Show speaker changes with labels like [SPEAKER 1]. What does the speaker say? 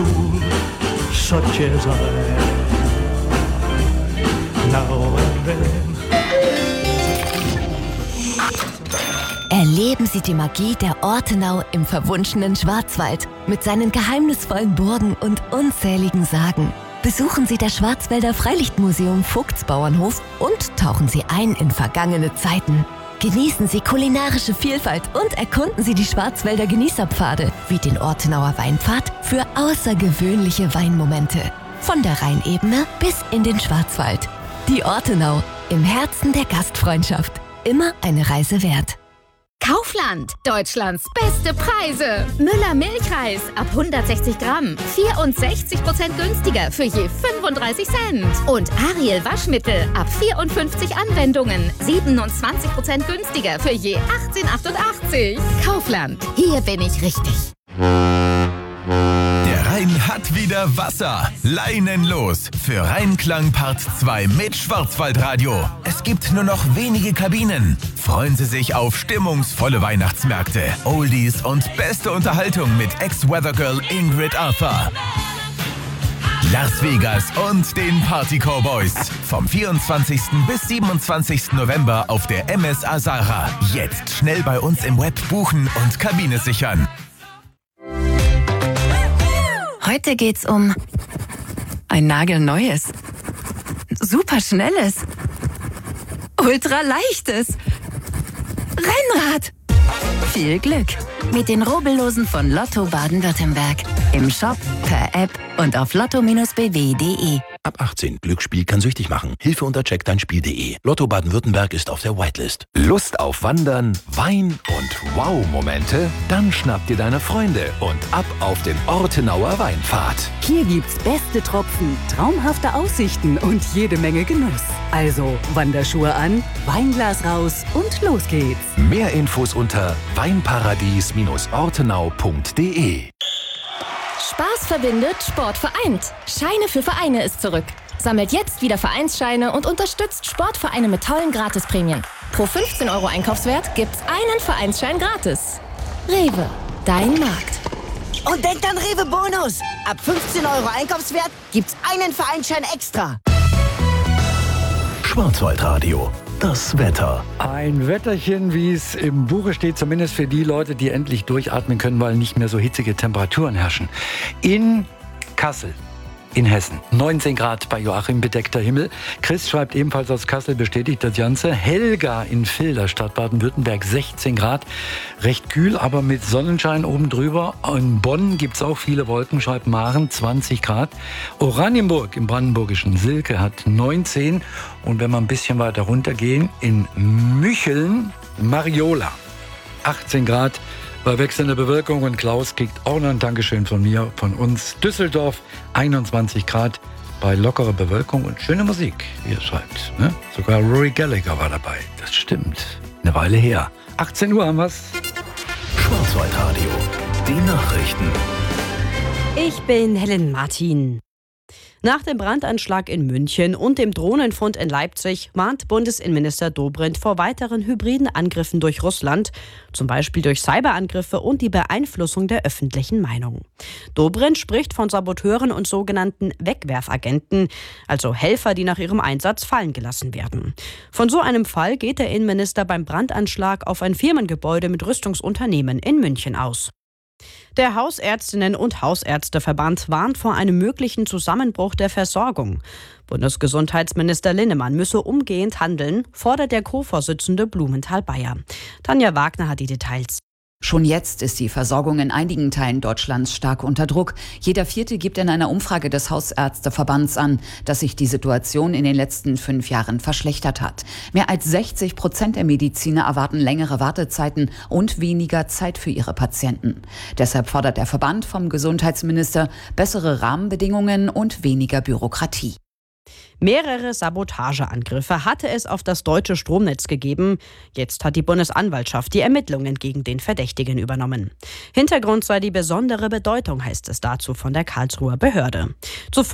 [SPEAKER 1] fool such as I. Now and then.
[SPEAKER 2] Erleben Sie die Magie der Ortenau im verwunschenen Schwarzwald mit seinen geheimnisvollen Burgen und unzähligen Sagen. Besuchen Sie das Schwarzwälder Freilichtmuseum Vogtsbauernhof und tauchen Sie ein in vergangene Zeiten. Genießen Sie kulinarische Vielfalt und erkunden Sie die Schwarzwälder Genießerpfade wie den Ortenauer Weinpfad für außergewöhnliche Weinmomente. Von der Rheinebene bis in den Schwarzwald. Die Ortenau, im Herzen der Gastfreundschaft. Immer eine Reise wert.
[SPEAKER 3] Kaufland, Deutschlands beste Preise. Müller Milchreis ab 160 Gramm, 64% günstiger für je 35 Cent. Und Ariel Waschmittel ab 54 Anwendungen, 27% günstiger für je 18,88. Kaufland, hier bin ich richtig.
[SPEAKER 4] Der Rhein hat wieder Wasser. Leinenlos für Rheinklang Part 2 mit Schwarzwaldradio. Es gibt nur noch wenige Kabinen. Freuen Sie sich auf stimmungsvolle Weihnachtsmärkte, Oldies und beste Unterhaltung mit Ex-Weathergirl Ingrid Arthur. Las Vegas und den Party Cowboys. Vom 24. bis 27. November auf der MS Azara. Jetzt schnell bei uns im Web buchen und Kabine sichern.
[SPEAKER 2] Heute geht's um ein nagelneues, superschnelles, ultraleichtes Rennrad. Viel Glück mit den Rubbellosen von Lotto Baden-Württemberg. Im Shop, per App und auf lotto-bw.de.
[SPEAKER 5] Ab 18. Glücksspiel kann süchtig machen. Hilfe unter checkdeinspiel.de. Lotto Baden-Württemberg ist auf der Whitelist.
[SPEAKER 6] Lust auf Wandern, Wein und Wow-Momente? Dann schnapp dir deine Freunde und ab auf den Ortenauer Weinpfad.
[SPEAKER 7] Hier gibt's beste Tropfen, traumhafte Aussichten und jede Menge Genuss. Also Wanderschuhe an, Weinglas raus und los geht's.
[SPEAKER 6] Mehr Infos unter weinparadies-ortenau.de.
[SPEAKER 8] Spaß verbindet, Sport vereint. Scheine für Vereine ist zurück. Sammelt jetzt wieder Vereinsscheine und unterstützt Sportvereine mit tollen Gratisprämien. Pro 15 € Einkaufswert gibt's einen Vereinsschein gratis. Rewe, dein Markt.
[SPEAKER 9] Und denkt an Rewe Bonus. Ab 15 € Einkaufswert gibt's einen Vereinsschein extra.
[SPEAKER 6] Schwarzwaldradio. Das Wetter.
[SPEAKER 10] Ein Wetterchen, wie es im Buche steht, zumindest für die Leute, die endlich durchatmen können, weil nicht mehr so hitzige Temperaturen herrschen. In Kassel, in Hessen, 19 Grad bei Joachim, bedeckter Himmel. Chris schreibt ebenfalls aus Kassel, bestätigt das Ganze. Helga in Vilder, Stadt Baden-Württemberg, 16 Grad. Recht kühl, aber mit Sonnenschein oben drüber. In Bonn gibt es auch viele Wolken, schreibt Maren, 20 Grad. Oranienburg im brandenburgischen Silke hat 19. Und wenn wir ein bisschen weiter runtergehen, in Mücheln, Mariola, 18 Grad. Bei wechselnder Bewölkung, und Klaus kriegt auch noch ein Dankeschön von mir, von uns. Düsseldorf, 21 Grad bei lockerer Bewölkung und schöne Musik, wie er schreibt. Ne? Sogar Rory Gallagher war dabei. Das stimmt. Eine Weile her. 18 Uhr haben wir's.
[SPEAKER 6] Schwarzwaldradio. Die Nachrichten.
[SPEAKER 11] Ich bin Helen Martin. Nach dem Brandanschlag in München und dem Drohnenfund in Leipzig mahnt Bundesinnenminister Dobrindt vor weiteren hybriden Angriffen durch Russland, zum Beispiel durch Cyberangriffe und die Beeinflussung der öffentlichen Meinung. Dobrindt spricht von Saboteuren und sogenannten Wegwerfagenten, also Helfer, die nach ihrem Einsatz fallen gelassen werden. Von so einem Fall geht der Innenminister beim Brandanschlag auf ein Firmengebäude mit Rüstungsunternehmen in München aus. Der Hausärztinnen- und Hausärzteverband warnt vor einem möglichen Zusammenbruch der Versorgung. Bundesgesundheitsminister Linnemann müsse umgehend handeln, fordert der Co-Vorsitzende Blumenthal-Bayer. Tanja Wagner hat die Details.
[SPEAKER 12] Schon jetzt ist die Versorgung in einigen Teilen Deutschlands stark unter Druck. Jeder Vierte gibt in einer Umfrage des Hausärzteverbands an, dass sich die Situation in den letzten 5 Jahren verschlechtert hat. Mehr als 60% der Mediziner erwarten längere Wartezeiten und weniger Zeit für ihre Patienten. Deshalb fordert der Verband vom Gesundheitsminister bessere Rahmenbedingungen und weniger Bürokratie.
[SPEAKER 11] Mehrere Sabotageangriffe hatte es auf das deutsche Stromnetz gegeben. Jetzt hat die Bundesanwaltschaft die Ermittlungen gegen den Verdächtigen übernommen. Hintergrund sei die besondere Bedeutung, heißt es dazu von der Karlsruher Behörde. Zuvor